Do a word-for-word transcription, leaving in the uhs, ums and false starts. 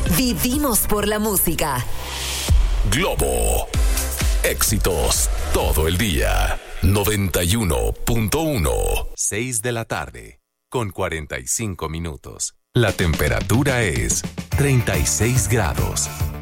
Vivimos por la música. Globo. Éxitos todo el día. noventa y uno punto uno. seis de la tarde, con cuarenta y cinco minutos. La temperatura es treinta y seis grados.